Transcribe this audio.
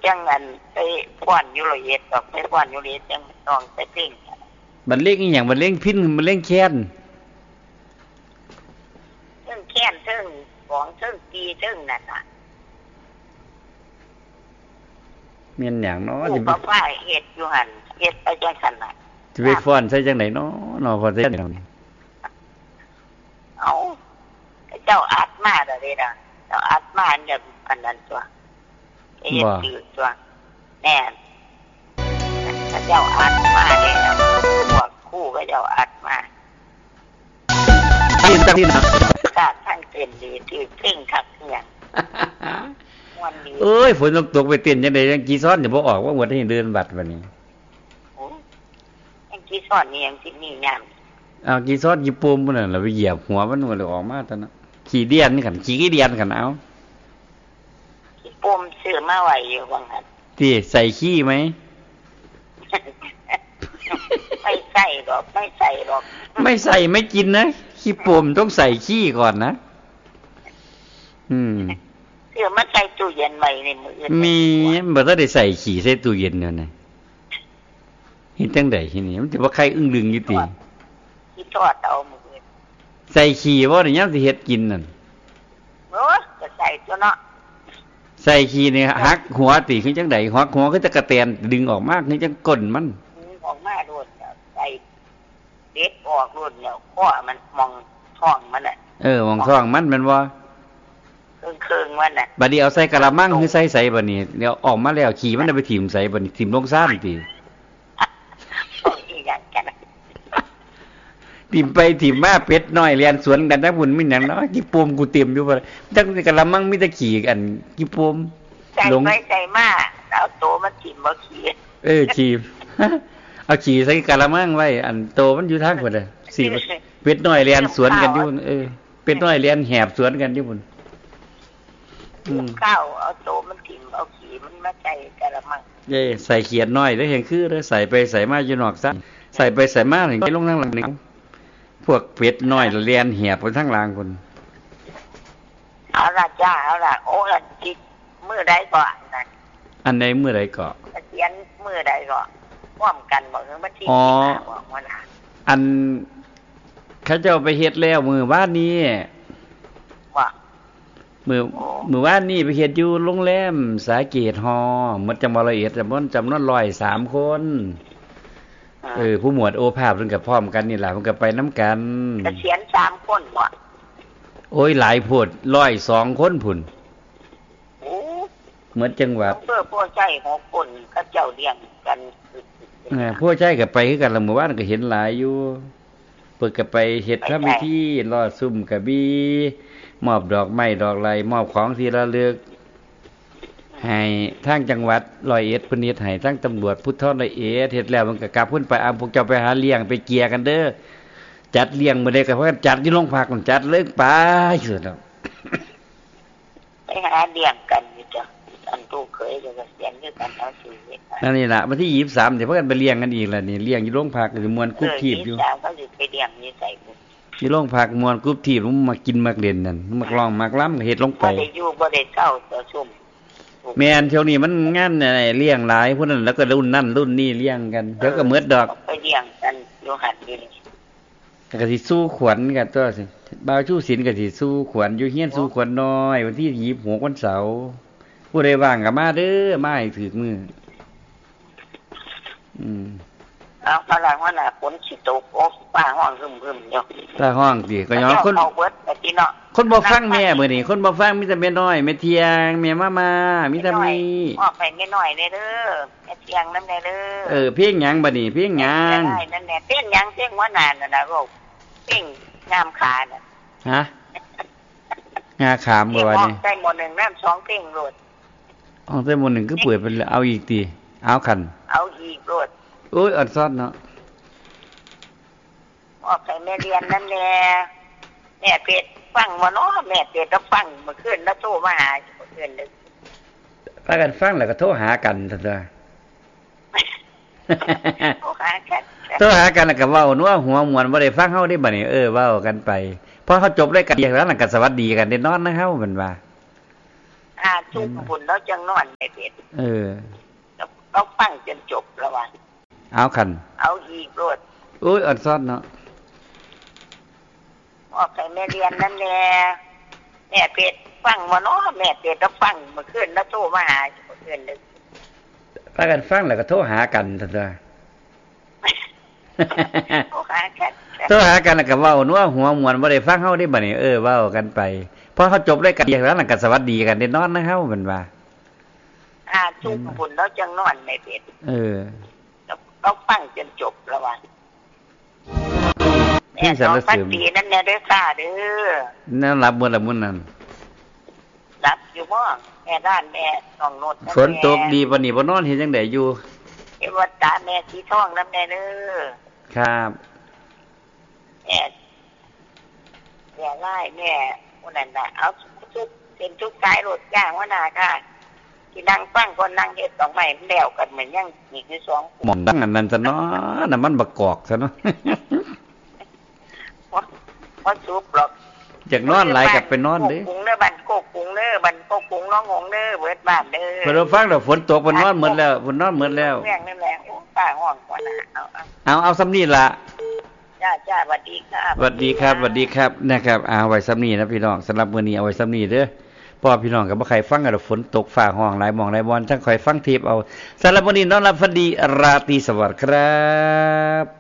จังอันไปป้อนอยู่ละเอียดดอกไปป้อนอยู่ละเอียดจังต้องไปเพ่งบรรเลงอีหยังบรรเลงพิณบรรเลงแค้นเทิงแค้นเทิงของเทิงตีเทิงนั่นน่ะแม่นหยังเนาะสิบ่ฟ้าเฮ็ดอยู่หั่นเฮ็ดไปจังซั่นน่ะสิไปฟ้อนใส่จังได๋เนาะฟ้อนใส่จังได๋เอาเจ้าอัดมาเด้อเด้อเจ้าอัดมาเนี่ยอันนั้นตัวเฮ็ดอยู่ตัวแน่เจ้าอัดมาเด้อพวกคู่ก็เจ้าอัดมาที่จังที่น่ะการทั้งเต้นดีที่เพ่งคักเนี่ยม่วนดีเอ้ยฝนตกไปเต้นจังได๋จังกี่ซ้อนจะบ่ออกว่าหมดให้เดินบัดบัดนี้โอ้ยังกี่ซ้อนนี่ยังสิมีงามเอากี่ซ้อนกี่ปุ่มพุ่นน่ะแล้วไปเหยียบหัวมันเลยออกมาตอนนั้นขี้เดียนคั่นขี้เดียนคั่นเอาขี้ปุ่มซื้อมาไว้อยู่ว่างั้นที่ใส่ขี้มั้ยไม่ใส่หรอกไม่ใส่ไม่กินนะขี้ปุ่มต้องใส่ขี้ก่อนนะเสื้อมาใส่ตู้เย็นไว้ในมื้ออื่นมีบ่ทันได้ใส่ขี้ใส่ตู้เย็นนั่นน่ะเฮ็ดจังได๋ทีนี้มันสิบ่ใครอึ้งลึงอยู่ติสิทอดเอามื้ออื่นใส่ขี้บ่ได้ยามสิเฮ็ดกินนั่นโอ้ก็ใส่ตัวเนาะใส่ขี้นี่หักหัวติคือจังได๋หักหัวคือตะกะแตนดึงออกมาคือจังก้นมันออกมาโดนใส่เด็ดออกโดนแล้วข้อมันมองท้องมันน่ะมองท้องมันแม่นบ่เครื่องมันน่ะบัดนี้เอาใส่กะละมังคือใส่บัดนี้เดี๋ยวออกมาแล้วขี้มันได้ไปถิ่มใส่บัดนี้ถิ่มลงซ่านติอีหยังกันถิ่มไปถิ่มมาเป็ดน้อยเรียนสวนกันทั้งพุ่นมีหยังเนาะกี่ปมกูเต็มอยู่บ่จังกะละมังมีแต่ขี้อันกี่ปมลงใส่มาเอาโตมันถิ่มบ่ขี้ขี้เอาขี้ใส่กะละมังไว้อันโตมันอยู่ทางพุ่นน่ะสิเป็ดน้อยเรียนสวนกันอยู่เป็ดน้อยเรียนแหบสวนกันอยู่พุ่นข้าวเอาโตมันถิ่มเอาขี้มันมาใส่กะละมังใส่เขียดน้อยได้เห็นคือใส่ไปใส่มาอยู่นอกซะใส่ไปใส่มาถึงไปลงทางหลังนี่พวกเป็ดน้อยเรียนแหบไปทางล่างพุ่นเอาล่ะจ้าเอาล่ะโอ้ล่ะจิมื้อใดก่อนนั่นอันใดมื้อใดก็เขียนมื้อใดก็พร้อมกันบ่คือบัดนี้บอกว่าล่ะอันเขาเจ้าไปเฮ็ดแล้วมื้อวานนี้ว่ามื้อวานนี้ไปเฮ็ดอยู่โรงแรมสาเกตฮอหมดจังหวัดร้อยเอ็ดจำนวน103คนผู้หมวดโอภาสเพิ่นก็พร้อมกันนี่ล่ะเพิ่นก็ไปนำกันเกษียณ3คนบ่โอ้ยหลายโพด102คนพุ่นโอ้หมดจังหวัดเพื่อผู้ใจ6คนเขาเจ้าเลี้ยงกันผู้ใจก็ไปคือกันละมื้อวานก็เห็นหลายอยู่เพิ่นก็ไปเฮ็ดทำพิธีลอดซุ้มกระบี่มอบดอกไม้ดอกไม้มอบของที่ระลึกให้ทางจังหวัดร้อยเอ็ดเพิ่นเฮ็ดให้ทางตำรวจภูธรร้อยเอ็ดเฮ็ดแล้วมันก็กลับพุ่นไปพวกเจ้าไปหาเลี้ยงไปเกียกันเด้อจัดเลี้ยงมื้อใดก็พากันจัดอยู่โรงพักมันจัดเลยไปสุดแล้วไปหาเลี้ยงกันอยู่จ้ะอันตู้เคยจะเกษียณด้วยกันเอาชีวิตนั่นนี่ล่ะวันที่23เดี๋ยวพากันไปเลี้ยงกันอีกล่ะนี่เลี้ยงอยู่โรงพักสิม่วนกุ๊บทีบอยู่ 23ก็สิไปเลี้ยงนี่ใส่อยู่โรงพักม่วนกุ๊บทีบมากินมาเล่นนั่นมาร้องมาล้ำเฮ็ดลงไปบ่ได้อยู่บ่ได้เศร้าต่อชุมแม่นเที่ยวนี้มันงานเลี้ยงหลายพุ่นนั้นแล้วก็รุ่นนั้นรุ่นนี้เลี้ยงกันเดี๋ยวก็หมดดอกไปเลี้ยงกันอยู่หั่นอยู่นี่ก็สิสู้ขวัญกันตัวสิบ่าวชูศิลป์ก็สิสู้ขวัญอยู่เฮียนสู้ขวัญน้อยวันที่26วันเสาร์ผู้ใดว่างก็มาเด้อมาให้ถึกมื้อเอาพลังว่าน่ะฝนสิตกโอ้ฟ้าห้องรึมๆอยู่ฟ้าห้องติก็ย้อนคนเอาเบิดไปพี่เนาะคนบ่ฟังแม่มื้อนี้คนบ่ฟังมีแต่แม่น้อยแม่เที่ยงแม่มามีแต่มีออกไปแม่น้อยเด้อแม่เที่ยงนำแน่เด้อเพลงหยังบัดนี้เพลงหยังนั่นแหละเพลงหยังเพลงว่านานน่ะลูกเพลงงามขาน่ะฮะงาขามบ่ว่านี่ใส่หมด1น้ำ2เพลงโลดใส่หมด1คือเปิดไปเอาอีกติเอาคันเอาอีกโลดโอ้ยอัดซอดเนาะออกไปแม่เรียนนั่นแหละแม่เป็ดฟังบ่เนาะแม่เป็ดก็ฟังเมื่อคืนแล้วโทรมาหาเมื่อคืนนึงพากันฟังแล้วก็โทรหากันซั่นซะโทรหากันแล้วก็เว้านัวหัวม่วนบ่ได้ฟังเฮาได้บัดนี้เว้ากันไปพอเขาจบรายการอย่างนั้นก็สวัสดีกันได้นอนนะเฮาเพิ่นว่าทจุกบุญแล้วจังนอนในเพจเราฟังจนจบแล้วว่าเอาคันเอาอีกโลดอุ้ยอ่อนซ้อนเนาะออกไปแม่เรียนนั่นแน่แม่เพจฟังบ่เนาะแม่เพจแล้วฟังเมื่อคืนแล้วโทรมาหาเมื่อคืนนึงถ้ากันฟังแล้วก็โทรหากันซั่นซะโทรหากันแล้วก็เว้านัวหัวม่วนบ่ได้ฟังเฮาได้บัดนี้เว้ากันไปพอเขาจบรายการอย่างนั้นก็สวัสดีกันได้นอนนะเฮามันว่าจุกบุญแล้วจังนอนในเพจเราฟังจนจบแล้วว่าพี่สรรเสริญนั่นแน่เด้อค่ะเด้อนั่นรับมื้อละมื้อนั้นรับอยู่บ่แม่ด้านแม่ต้องโนดฝนตกดีปานนี้บ่นอนเฮ็ดจังได๋อยู่เอวตาแม่สีทองนำแน่เด้อครับแม่ไล่แม่คนนั้นน่ะเอาทุกเป็นทุกสายรถย่างว่าน่ะค่ะที่นั่งฟังคนนั่งเฮ็ด2ไม้แล้วกันเหมือนยังอีกอยู่2 หม่องดังอันนั้นซะเนาะน่ะมันบักกอกซะเนาะบ่สุกหรอกอยากนอนหลายก็ไปนอนเด้อกุ้งเด้อบ้านโคกกุ้งเด้อบ้านโคกกุ้งน้องหงเด้อเบิดบ้านเด้อเพิ่นฟังแล้วฝนตกเพิ่นนอนหมดแล้วเพิ่นนอนหมดแล้วแม่งนั่นแหละโอ้ป้าห้องกว่าน่ะเอาซ้ำนี้ล่ะจ้าสวัสดีครับสวัสดีครับนะครับเอาไว้ซ้ำนี้นะพี่น้องสำหรับมื้อนี้เอาไว้ซ้ำนี้เด้อเพราะพี่น้องก็บ่ใครฟังกันฝนตกฟ้าห้องหลายหม่องหลายบ่อนจังค่อยฟังเทปเอาสำหรับมื้อนี้นอนหลับฝันดีราตรีสวัสดิ์ครับ